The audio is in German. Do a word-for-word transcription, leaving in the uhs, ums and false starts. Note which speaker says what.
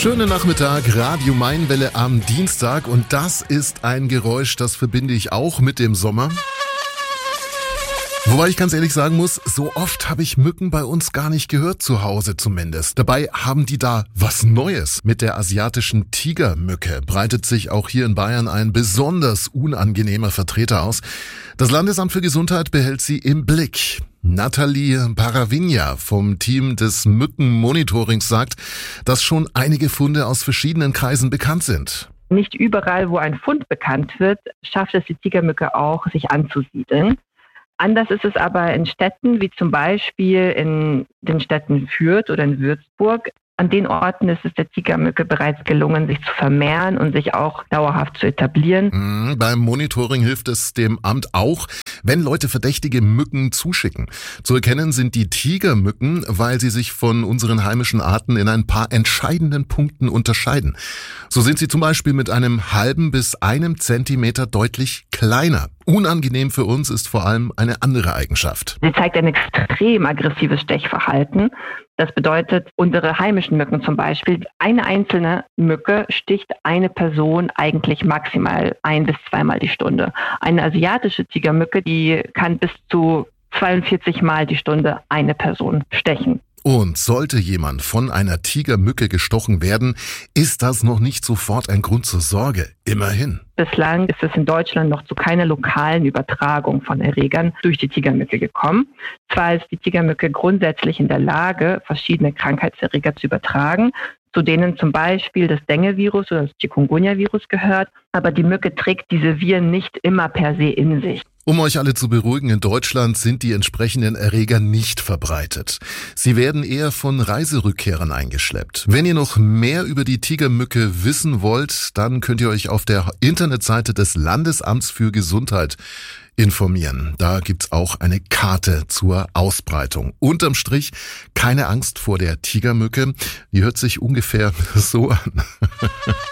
Speaker 1: Schönen Nachmittag, Radio Mainwelle am Dienstag und das ist ein Geräusch, das verbinde ich auch mit dem Sommer. Wobei ich ganz ehrlich sagen muss, so oft habe ich Mücken bei uns gar nicht gehört, zu Hause zumindest. Dabei haben die da was Neues. Mit der asiatischen Tigermücke breitet sich auch hier in Bayern ein besonders unangenehmer Vertreter aus. Das Landesamt für Gesundheit behält sie im Blick. Nathalie Paravigna vom Team des Mückenmonitorings sagt, dass schon einige Funde aus verschiedenen Kreisen bekannt sind.
Speaker 2: Nicht überall, wo ein Fund bekannt wird, schafft es die Tigermücke auch, sich anzusiedeln. Anders ist es aber in Städten, wie zum Beispiel in den Städten Fürth oder in Würzburg. An den Orten ist es der Tigermücke bereits gelungen, sich zu vermehren und sich auch dauerhaft zu etablieren.
Speaker 1: Mhm, beim Monitoring hilft es dem Amt auch, wenn Leute verdächtige Mücken zuschicken. Zu erkennen sind die Tigermücken, weil sie sich von unseren heimischen Arten in ein paar entscheidenden Punkten unterscheiden. So sind sie zum Beispiel mit einem halben bis einem Zentimeter deutlich kleiner. Unangenehm für uns ist vor allem eine andere Eigenschaft.
Speaker 2: Sie zeigt ein extrem aggressives Stechverhalten. Das bedeutet, unsere heimischen Mücken zum Beispiel, eine einzelne Mücke sticht eine Person eigentlich maximal ein bis zweimal die Stunde. Eine asiatische Tigermücke, die kann bis zu zweiundvierzig Mal die Stunde eine Person stechen.
Speaker 1: Und sollte jemand von einer Tigermücke gestochen werden, ist das noch nicht sofort ein Grund zur Sorge. Immerhin.
Speaker 2: Bislang ist es in Deutschland noch zu keiner lokalen Übertragung von Erregern durch die Tigermücke gekommen. Zwar ist die Tigermücke grundsätzlich in der Lage, verschiedene Krankheitserreger zu übertragen, zu denen zum Beispiel das Dengue-Virus oder das Chikungunya-Virus gehört, aber die Mücke trägt diese Viren nicht immer per se in sich.
Speaker 1: Um euch alle zu beruhigen, in Deutschland sind die entsprechenden Erreger nicht verbreitet. Sie werden eher von Reiserückkehrern eingeschleppt. Wenn ihr noch mehr über die Tigermücke wissen wollt, dann könnt ihr euch auf der Internetseite des Landesamts für Gesundheit informieren. Da gibt's auch eine Karte zur Ausbreitung. Unterm Strich keine Angst vor der Tigermücke. Die hört sich ungefähr so an.